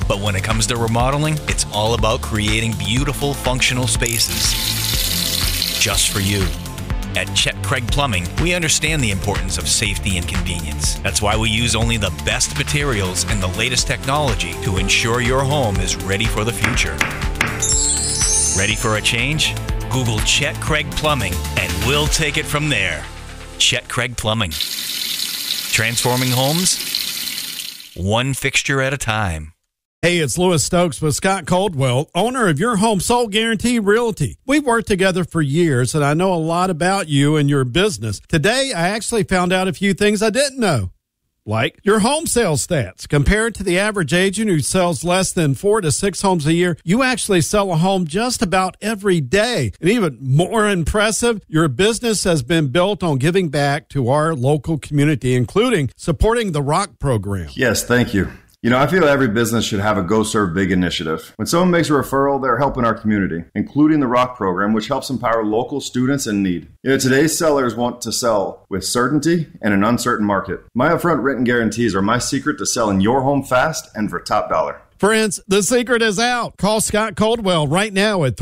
But when it comes to remodeling, it's all about creating beautiful, functional spaces just for you. At Chet Craig Plumbing, we understand the importance of safety and convenience. That's why we use only the best materials and the latest technology to ensure your home is ready for the future. Ready for a change? Google Chet Craig Plumbing and we'll take it from there. Chet Craig Plumbing. Transforming homes, one fixture at a time. Hey, it's Louis Stokes with Scott Coldwell, owner of Your Home Sold Guarantee Realty. We've worked together for years, and I know a lot about you and your business. Today, I actually found out a few things I didn't know, like your home sales stats. Compared to the average agent who sells less than 4 to 6 homes a year, you actually sell a home just about every day. And even more impressive, your business has been built on giving back to our local community, including supporting the ROCK program. Yes, thank you. You know, I feel every business should have a Go Serve Big initiative. When someone makes a referral, they're helping our community, including the ROCK program, which helps empower local students in need. You know, today's sellers want to sell with certainty in an uncertain market. My upfront written guarantees are my secret to selling your home fast and for top dollar. Friends, the secret is out. Call Scott Coldwell right now at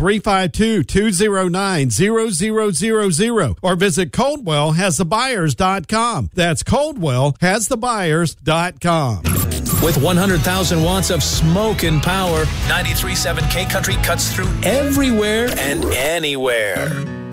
352-209-0000 or visit ColdwellHasTheBuyers.com. That's ColdwellHasTheBuyers.com. With 100,000 watts of smoke and power, 93.7 K Country cuts through everywhere and anywhere.